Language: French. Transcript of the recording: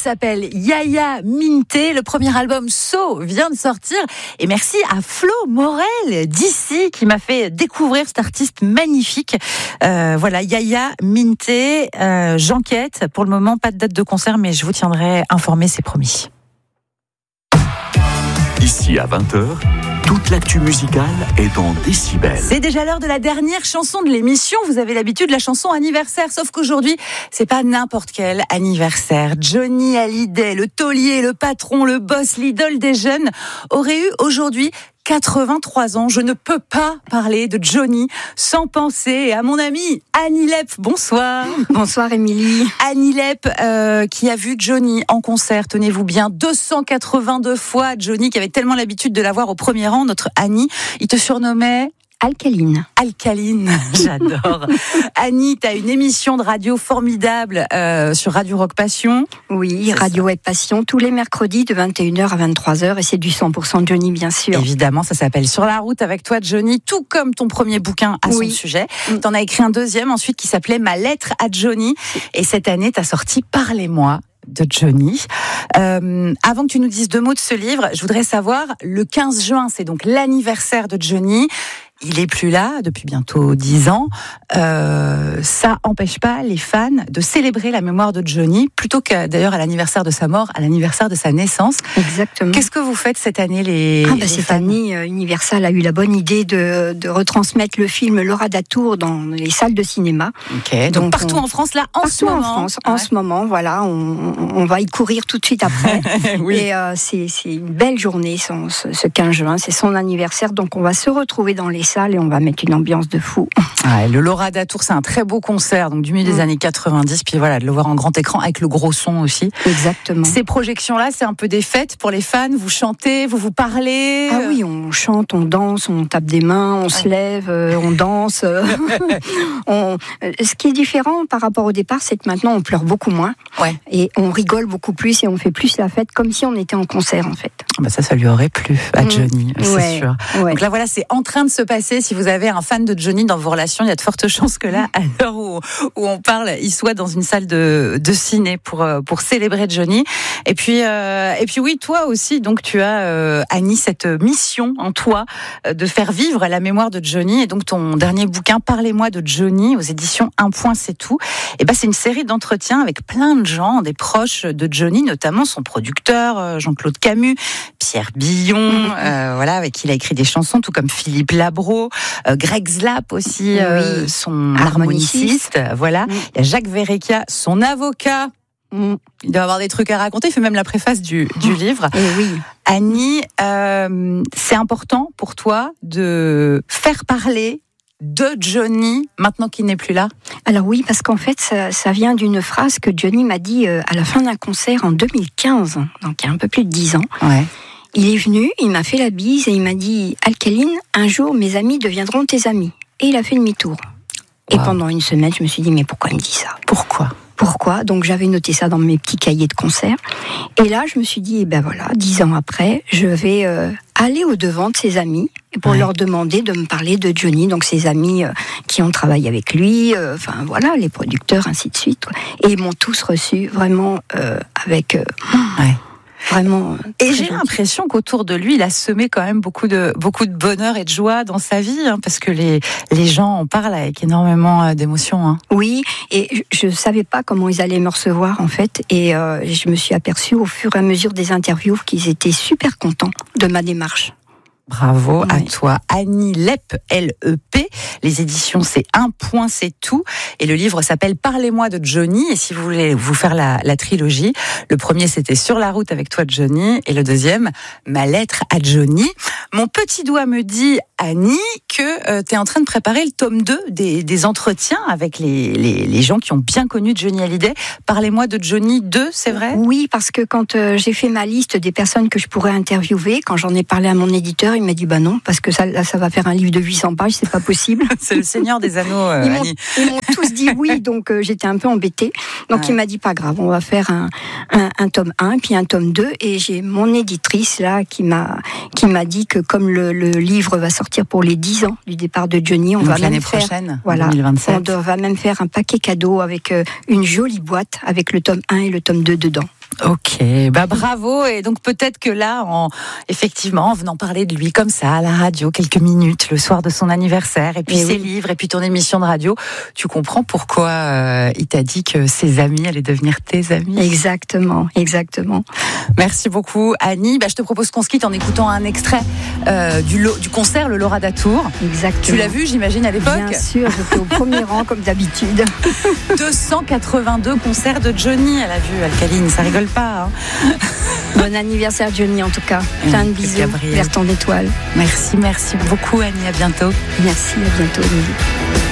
s'appelle Yaya Minté. Le premier album So vient de sortir. Et merci à Flo Morel d'ici qui m'a fait découvrir cet artiste magnifique. Voilà, Yaya Minté. J'enquête. Pour le moment, pas de date de concert, mais je vous tiendrai informé, c'est promis. Ici à 20h, toute l'actu musicale est dans Décibel. C'est déjà l'heure de la dernière chanson de l'émission. Vous avez l'habitude de la chanson anniversaire, sauf qu'aujourd'hui, c'est pas n'importe quel anniversaire. Johnny Hallyday, le taulier, le patron, le boss, l'idole des jeunes, aurait eu aujourd'hui 83 ans. Je ne peux pas parler de Johnny sans penser à mon amie Annie Lepp. Bonsoir. Bonsoir Émilie. Annie Lepp qui a vu Johnny en concert, tenez-vous bien, 282 fois. Johnny qui avait tellement l'habitude de la voir au premier rang, notre Annie, il te surnommait Alcaline. Alcaline, j'adore. Annie, tu as une émission de radio formidable sur Radio Rock Passion. Oui, c'est Radio Web Passion, tous les mercredis de 21h à 23h, et c'est du 100% Johnny, bien sûr. Évidemment, ça s'appelle Sur la route avec toi, Johnny, tout comme ton premier bouquin à son sujet. Tu en as écrit un deuxième ensuite qui s'appelait Ma lettre à Johnny. Et cette année, tu as sorti Parlez-moi de Johnny. Avant que tu nous dises deux mots de ce livre, je voudrais savoir, le 15 juin, c'est donc l'anniversaire de Johnny. Il est plus là depuis bientôt 10 ans. Ça empêche pas les fans de célébrer la mémoire de Johnny, plutôt que d'ailleurs à l'anniversaire de sa mort, à l'anniversaire de sa naissance. Exactement. Qu'est-ce que vous faites cette année les cette fans? année, Universal a eu la bonne idée de retransmettre le film Laura Datour dans les salles de cinéma. Ok. Donc partout en France là, en ce moment. En ce moment, voilà, on va y courir tout de suite après. Oui. Et c'est une belle journée, ce 15 juin, c'est son anniversaire, donc on va se retrouver dans les salles et on va mettre une ambiance de fou. Ouais, le Laura Datour, c'est un très beau concert, donc du milieu des années 90, puis voilà, de le voir en grand écran avec le gros son aussi. Exactement. Ces projections-là, c'est un peu des fêtes pour les fans. Vous chantez, vous parlez. Ah oui, on chante, on danse, on tape des mains, on se lève, on danse. Ce qui est différent par rapport au départ, c'est que maintenant on pleure beaucoup moins. Ouais. Et on rigole beaucoup plus et on fait plus la fête comme si on était en concert en fait. Bah ça lui aurait plu à Johnny, c'est sûr. Ouais. Donc là voilà, c'est en train de se passer. Si vous avez un fan de Johnny dans vos relations, il y a de fortes chances que là, à l'heure où on parle, il soit dans une salle de ciné pour célébrer Johnny. Et puis oui, toi aussi, donc tu as Annie cette mission en toi de faire vivre la mémoire de Johnny. Et donc ton dernier bouquin, Parlez-moi de Johnny, aux éditions Un Point C'est Tout. Et ben c'est une série d'entretiens avec plein de gens, des proches de Johnny, notamment son producteur Jean-Claude Camus, Pierre Billon, voilà, avec qui il a écrit des chansons, tout comme Philippe Labro, Greg Zlap aussi, son harmoniciste. Voilà, il y a Jacques Verrecchia, son avocat. Il doit avoir des trucs à raconter. Il fait même la préface du livre. Et oui. Annie, c'est important pour toi de faire parler de Johnny maintenant qu'il n'est plus là? Alors oui, parce qu'en fait, ça vient d'une phrase que Johnny m'a dit à la fin d'un concert en 2015, donc il y a un peu plus de 10 ans. Ouais. Il est venu, il m'a fait la bise et il m'a dit « Alcaline, un jour mes amis deviendront tes amis ». Et il a fait demi-tour. Wow. Et pendant une semaine, je me suis dit « Mais pourquoi il me dit ça ? Pourquoi ? Donc j'avais noté ça dans mes petits cahiers de concert. Et là, je me suis dit, ben voilà, 10 ans après, je vais aller au-devant de ses amis pour leur demander de me parler de Johnny, donc ses amis qui ont travaillé avec lui, enfin voilà, les producteurs, ainsi de suite. Et ils m'ont tous reçu vraiment avec... Vraiment. Et j'ai l'impression qu'autour de lui, il a semé quand même beaucoup de bonheur et de joie dans sa vie, hein, parce que les gens en parlent avec énormément d'émotion. Hein. Oui, et je savais pas comment ils allaient me recevoir en fait, et je me suis aperçue au fur et à mesure des interviews qu'ils étaient super contents de ma démarche. Bravo à toi, Annie Lepp, L-E-P. Les éditions, c'est Un Point C'est Tout. Et le livre s'appelle Parlez-moi de Johnny. Et si vous voulez vous faire la trilogie, le premier, c'était Sur la route avec toi, Johnny. Et le deuxième, Ma lettre à Johnny. Mon petit doigt me dit, Annie, que tu es en train de préparer le tome 2 des entretiens avec les gens qui ont bien connu Johnny Hallyday. Parlez-moi de Johnny 2, c'est vrai ? Oui, parce que quand j'ai fait ma liste des personnes que je pourrais interviewer, quand j'en ai parlé à mon éditeur, il m'a dit non, parce que ça va faire un livre de 800 pages, c'est pas possible. C'est le Seigneur des Anneaux, Annie. Ils m'ont tous dit oui, donc j'étais un peu embêtée. Donc il m'a dit pas grave, on va faire un tome 1, puis un tome 2, et j'ai mon éditrice là qui m'a dit que comme le livre va sortir pour les 10 ans du départ de Johnny, on donc va l'année même prochaine, voilà, 2027. on va même faire un paquet cadeau avec une jolie boîte avec le tome 1 et le tome 2 dedans. Ok, bravo. Et donc peut-être que là, effectivement, en venant parler de lui comme ça à la radio, quelques minutes le soir de son anniversaire, et puis ses livres, et puis ton émission de radio, tu comprends pourquoi il t'a dit que ses amis allaient devenir tes amis. Exactement. Merci beaucoup, Annie. Je te propose qu'on se quitte en écoutant un extrait du concert Le Laura d'Atour. Exactement. Tu l'as vu, j'imagine, à l'époque ? Bien sûr, j'étais au premier rang comme d'habitude. 282 concerts de Johnny à la vue, Alcaline, ça rigole pas. Bon anniversaire Johnny en tout cas. Plein de bisous vers ton étoile. Merci beaucoup Annie, à bientôt. Merci, à bientôt Émilie.